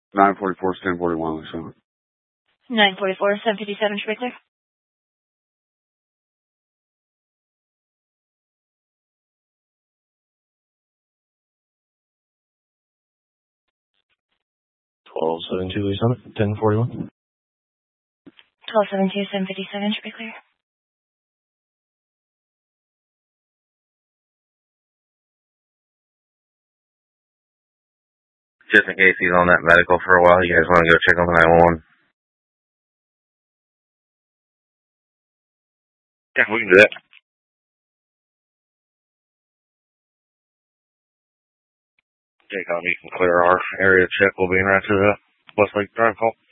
944, 1041, so. 944, 757, should be clear. Twelve 72 Lee Summit, 1041. 1272, 757, should be clear. Just in case he's on that medical for a while, you guys want to go check on the 911? Yeah, we can do that. Okay, copy. You can clear our area check. We'll be in right to the Westlake Drive call.